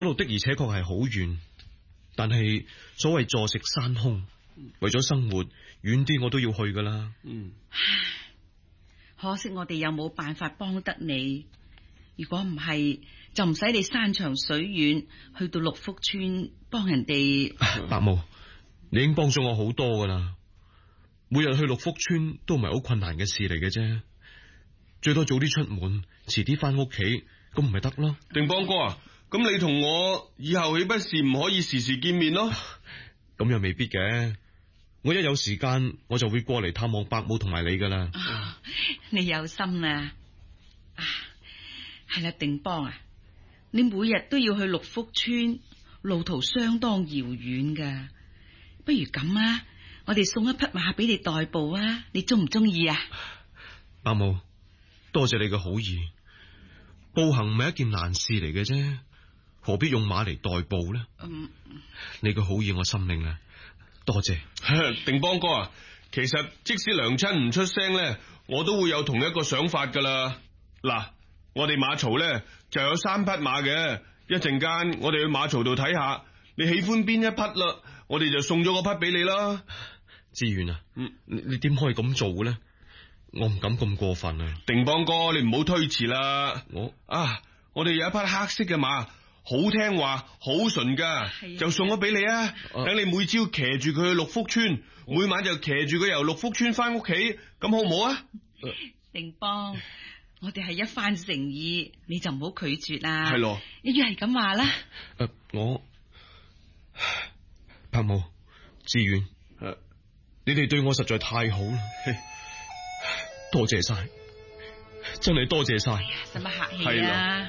度的而且確係好遠，但係所謂坐食山空，為咗生活遠啲我都要去噶啦。 可惜我哋又冇辦法幫得你。如果唔係，就唔使你山長水遠去到六福村幫人哋。 伯母，你已經幫咗我好多噶啦。每日去六福村都唔係好困難嘅事嚟嘅啫，最多早啲出門，遲啲翻屋企，咁唔係得咯。 定邦哥啊，咁你同我以後豈不是唔可以時時見面咯？ 咁又未必嘅，我一有時間我就會過嚟探望伯母同埋你噶啦。 你有心啦。係啦，定邦啊，你每日都要去六福村，路途相當遙遠噶。不如咁啊，我哋送一匹馬俾你代步啊，你中唔中意啊？ 伯母，多謝你嘅好意。步行唔係一件難事嚟嘅啫，何必用馬嚟代步呢？你嘅好意我心領啦，多謝。 定邦哥啊，其實即使娘親唔出聲咧，我都會有同一個想法噶啦。嗱，我哋馬槽咧就有3匹馬嘅，一陣間我哋去馬槽度睇下，你喜歡邊一匹啦，我哋就送咗個匹俾你啦。 志遠啊，你點可以咁做嘅咧？我唔敢咁過分啊！ 定邦哥，你唔好推辭啦。我哋有一匹黑色嘅馬，好聽話，好純噶，就送咗俾你啊！等你每朝騎住佢去六福村，每晚就騎住佢由六福村翻屋企，咁好唔好啊？ 定邦，我哋係一番誠意，你就唔好拒絕啦。 係咯， 一於係咁話啦。 伯母、志遠，你哋對我實在太好啦，多謝晒，真係多謝晒。 使乜客氣啊？